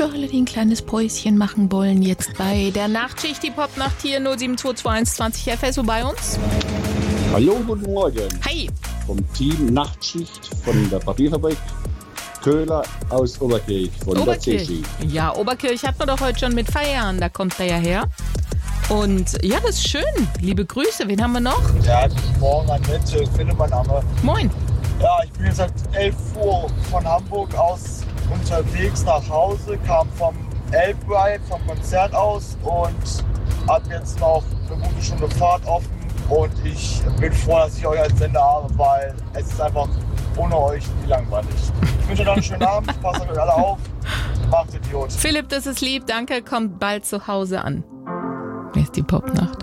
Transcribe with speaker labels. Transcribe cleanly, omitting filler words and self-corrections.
Speaker 1: Für alle, die ein kleines Päuschen machen wollen, jetzt bei der Nachtschicht, die Popnacht hier 07221 20 FSO bei uns.
Speaker 2: Hallo, guten Morgen.
Speaker 1: Hi.
Speaker 2: Vom Team Nachtschicht von der Papierfabrik Köhler aus Oberkirch von der CSI.
Speaker 1: Ja, Oberkirch hat man doch heute schon mit Feiern, da kommt er ja her. Und ja, das ist schön. Liebe Grüße, wen haben wir noch?
Speaker 3: Ja, guten Morgen, Annette, Philipp, mein Name.
Speaker 1: Moin.
Speaker 3: Ja, ich bin jetzt seit 11 Uhr von Hamburg aus unterwegs nach Hause, kam vom Elbride, vom Konzert aus und habe jetzt noch eine gute Stunde Fahrt offen. Und ich bin froh, dass ich euch als Sender habe, weil es ist einfach ohne euch nie langweilig. Ich wünsche euch noch einen schönen Abend, passt auf euch alle auf, macht Idiot.
Speaker 1: Philipp, das ist lieb, danke, kommt bald zu Hause an. Hier ist die Popnacht.